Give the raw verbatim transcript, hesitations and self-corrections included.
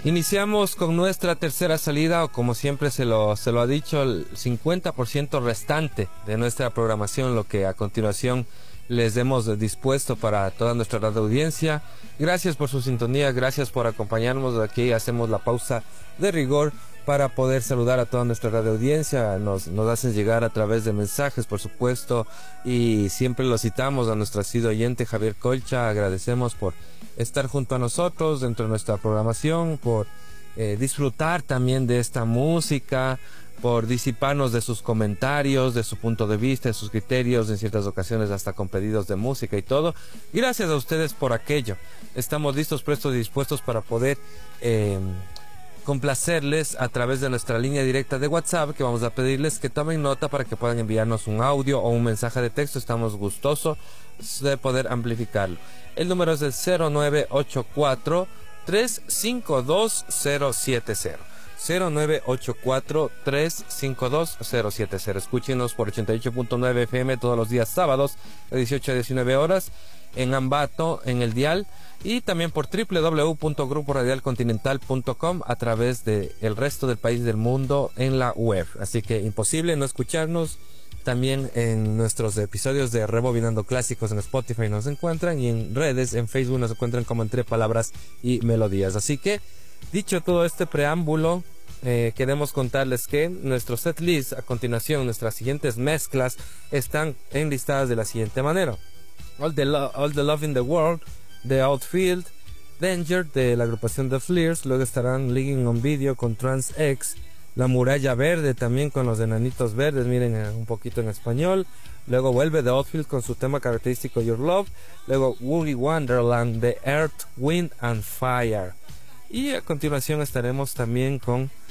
Iniciamos con nuestra tercera salida, o como siempre se lo, se lo ha dicho, el cincuenta por ciento restante de nuestra programación, lo que a continuación les hemos dispuesto para toda nuestra radio audiencia. Gracias por su sintonía, gracias por acompañarnos. Aquí hacemos la pausa de rigor para poder saludar a toda nuestra radio audiencia. Nos, nos hacen llegar a través de mensajes, por supuesto, y siempre lo citamos a nuestro asiduo oyente Javier Colcha. Agradecemos por estar junto a nosotros dentro de nuestra programación, por eh, disfrutar también de esta música, por disiparnos de sus comentarios, de su punto de vista, de sus criterios, en ciertas ocasiones hasta con pedidos de música y todo. Gracias a ustedes por aquello. Estamos listos, prestos y dispuestos para poder eh, complacerles a través de nuestra línea directa de WhatsApp, que vamos a pedirles que tomen nota para que puedan enviarnos un audio o un mensaje de texto. Estamos gustosos de poder amplificarlo. El número es el cero nueve ocho cuatro, tres cinco dos, cero siete cero. cero nueve ocho cuatro, tres cinco dos, cero siete cero. Escúchenos por ochenta y ocho punto nueve F M todos los días sábados de dieciocho a diecinueve horas en Ambato, en el dial, y también por doble u doble u doble u punto grupo radial continental punto com a través de el resto del país del mundo en la web. Así que imposible no escucharnos. También en nuestros episodios de Rebobinando Clásicos en Spotify nos encuentran, y en redes, en Facebook nos encuentran como Entre Palabras y Melodías. Así que, dicho todo este preámbulo, eh, queremos contarles que nuestro set list a continuación, nuestras siguientes mezclas, están enlistadas de la siguiente manera: All the, Lo- All the Love in the World, The Outfield, Danger de la agrupación The Fleers. Luego estarán Living on Video con Trans X, La Muralla Verde también con los Enanitos Verdes, miren, eh, un poquito en español. Luego vuelve The Outfield con su tema característico Your Love. Luego Woody Wonderland de Earth, Wind and Fire. Y a continuación estaremos también con